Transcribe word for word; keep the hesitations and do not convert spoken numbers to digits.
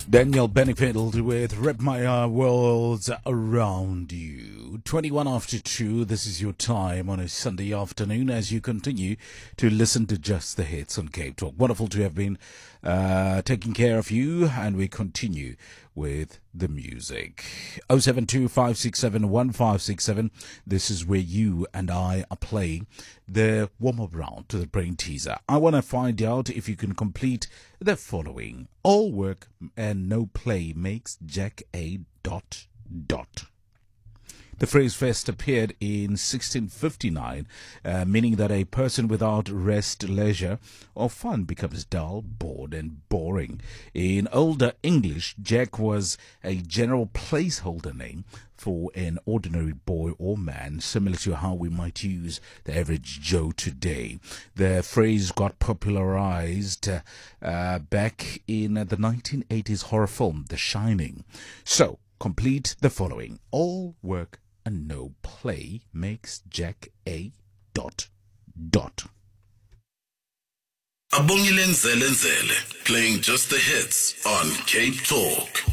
Daniel Benefield with Rip My uh, Worlds Around You. twenty-one after two, this is your time on a Sunday afternoon as you continue to listen to Just the Hits on Cape Talk. Wonderful to have been uh, taking care of you, and we continue with the music. oh seven two, five six seven, one five six seven. This is where you and I are playing the warm-up round to the brain teaser. I want to find out if you can complete the following. All work and no play makes Jack a dot dot. The phrase first appeared in sixteen fifty-nine, uh, meaning that a person without rest, leisure, or fun becomes dull, bored, and boring. In older English, Jack was a general placeholder name for an ordinary boy or man, similar to how we might use the average Joe today. The phrase got popularized uh, uh, back in uh, the nineteen eighties horror film, The Shining. So, complete the following. All work and no play makes Jack a dot dot. Abongile Nzele Nzele, playing just the hits on Cape Talk.